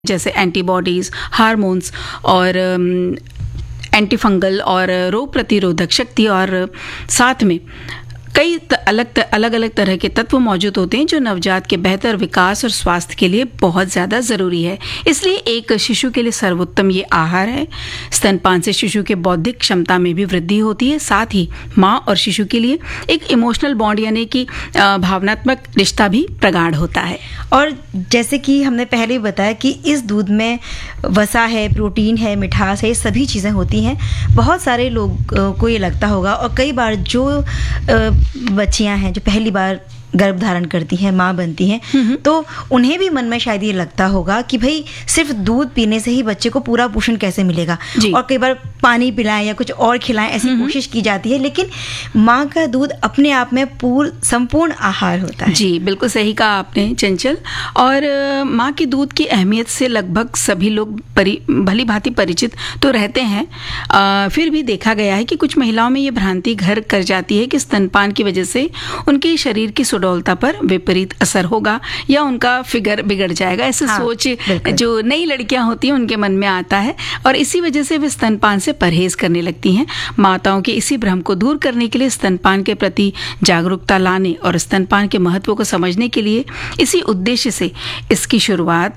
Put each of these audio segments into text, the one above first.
जैसे antibodies, hormones और antifungal और रोग प्रतिरोधक शक्ति और साथ में कई अलग अलग तरह के तत्व मौजूद होते हैं जो नवजात के बेहतर विकास और स्वास्थ्य के लिए बहुत ज़्यादा ज़रूरी है। इसलिए एक शिशु के लिए सर्वोत्तम ये आहार है। स्तनपान से शिशु के बौद्धिक क्षमता में भी वृद्धि होती है। साथ ही माँ और शिशु के लिए एक इमोशनल बॉन्ड यानी कि भावनात्मक रिश्ता भी प्रगाढ़ होता है। और जैसे कि हमने पहले ही बताया कि इस दूध में वसा है, प्रोटीन है, मिठास है, ये सभी चीज़ें होती हैं। बहुत सारे लोग को ये लगता होगा और कई बार जो बच्चियां हैं जो पहली बार गर्भ धारण करती हैं, माँ बनती हैं, तो उन्हें भी मन में शायद ये लगता होगा कि भाई सिर्फ दूध पीने से ही बच्चे को पूरा पोषण कैसे मिलेगा, और कई बार पानी पिलाएं या कुछ और खिलाएं ऐसी कोशिश की जाती है। लेकिन माँ का दूध अपने आप में संपूर्ण आहार होता है। जी बिल्कुल सही कहा आपने चंचल। और माँ के दूध की अहमियत से लगभग सभी लोग भली भांति परिचित तो रहते हैं। फिर भी देखा गया है कि कुछ महिलाओं में ये भ्रांति घर कर जाती है कि स्तनपान की वजह से उनके शरीर की सुडौलता पर विपरीत असर होगा या उनका फिगर बिगड़ जाएगा। ऐसे सोच जो नई लड़कियां होती हैं उनके मन में आता है और इसी वजह से वे स्तनपान से परहेज करने लगती हैं। माताओं के इसी भ्रम को दूर करने के लिए, स्तनपान के प्रति जागरूकता लाने और स्तनपान के महत्व को समझने के लिए इसी उद्देश्य से इसकी शुरुआत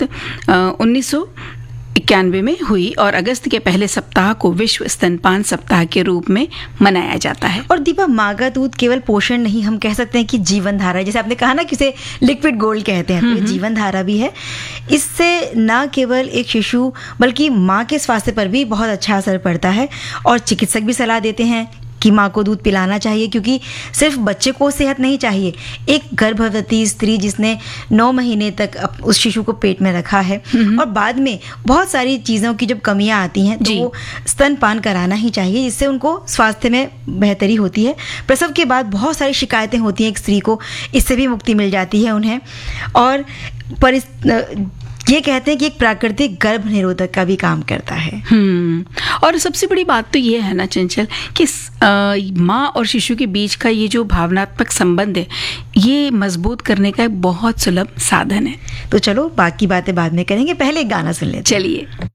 1991 में हुई और अगस्त के पहले सप्ताह को विश्व स्तनपान सप्ताह के रूप में मनाया जाता है। और दीपा, माँ का दूध केवल पोषण नहीं, हम कह सकते हैं कि जीवन धारा है। जैसे आपने कहा ना कि इसे लिक्विड गोल्ड कहते हैं, तो ये जीवन धारा भी है। इससे न केवल एक शिशु बल्कि माँ के स्वास्थ्य पर भी बहुत अच्छा असर पड़ता है। और चिकित्सक भी सलाह देते हैं कि माँ को दूध पिलाना चाहिए, क्योंकि सिर्फ बच्चे को सेहत नहीं चाहिए। एक गर्भवती स्त्री जिसने 9 महीने तक उस शिशु को पेट में रखा है और बाद में बहुत सारी चीज़ों की जब कमियां आती हैं तो वो स्तनपान कराना ही चाहिए, जिससे उनको स्वास्थ्य में बेहतरी होती है। प्रसव के बाद बहुत सारी शिकायतें होती हैं एक स्त्री को, इससे भी मुक्ति मिल जाती है उन्हें। और ये कहते हैं कि एक प्राकृतिक गर्भ निरोधक का भी काम करता है। और सबसे बड़ी बात तो ये है ना चंचल कि माँ और शिशु के बीच का ये जो भावनात्मक संबंध है, ये मजबूत करने का एक बहुत सुलभ साधन है। तो चलो बाकी बातें बाद में करेंगे, पहले एक गाना सुन लेते हैं। चलिए।